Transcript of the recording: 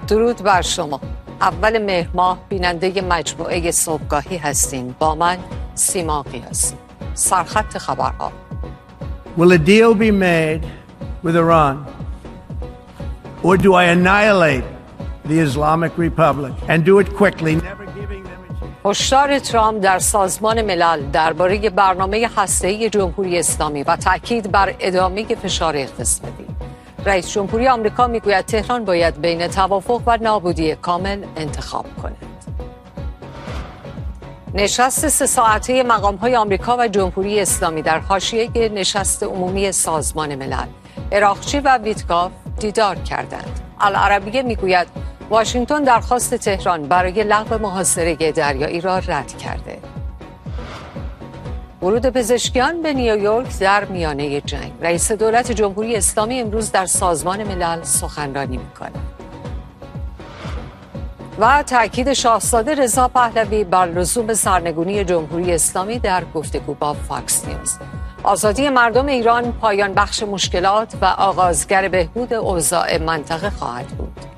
درود بر شما. اول مهر ماه بیننده مجموعه صبحگاهی هستین. با من سیما قیاسی. سرخط خبرها. Will a deal be made with Iran? Or do I annihilate the Islamic Republic and do it quickly, never giving them a chance? هشدار ترامپ در سازمان ملل درباره برنامه هسته‌ای جمهوری اسلامی و تاکید بر ادامه فشار اقتصادی. رئیس جمهوری آمریکا میگوید تهران باید بین توافق و نابودی کامل انتخاب کند. نشست 3 ساعته مقام‌های آمریکا و جمهوری اسلامی در حاشیه نشست عمومی سازمان ملل. اراغچی و ویتکاف دیدار کردند. العربیه میگوید واشنگتن درخواست تهران برای لغو محاصره دریایی را رد کرده. ورود پزشکیان به نیویورک در میانه جنگ. رئیس دولت جمهوری اسلامی امروز در سازمان ملل سخنرانی می‌کند. و تأکید شاهزاده رضا پهلوی بر لزوم سرنگونی جمهوری اسلامی در گفتگو با فاکس نیوز. آزادی مردم ایران پایان بخش مشکلات و آغازگر بهبود اوضاع منطقه خواهد بود.